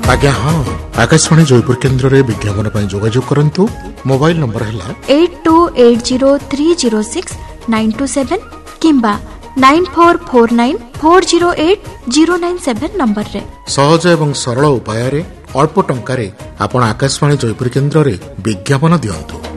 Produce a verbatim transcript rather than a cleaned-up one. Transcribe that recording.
आज्ञा हाँ आकाशवाणी जयपुर केन्द्र रे विज्ञापन पर जोगाजोग करंतु। मोबाइल नंबर है eight to eight zero three zero six nine two seven किंबा nine four four nine four zero eight zero nine seven number रे। सहज एवं सरल उपाय अल्प टंका रे आपण आकाशवाणी जयपुर केन्द्र रे विज्ञापन दियंतु।